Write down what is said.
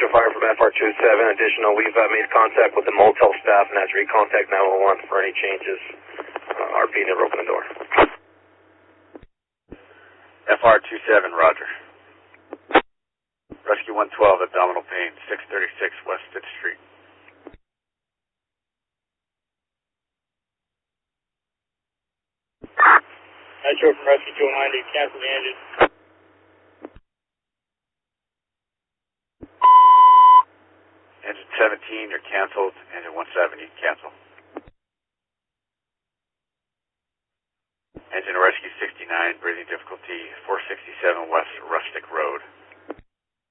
a fire from FR27. Additional, we've made contact with the motel staff and has recontact 911 for any changes. RP never opened the door. FR27, roger. Rescue 112, abdominal pain, 636 West 5th Street. Metro from Rescue 209 to cancel the engine. Engine 17, you're canceled. Engine 170, cancel. Engine Rescue 69, breathing difficulty, 467 West Rustic Road.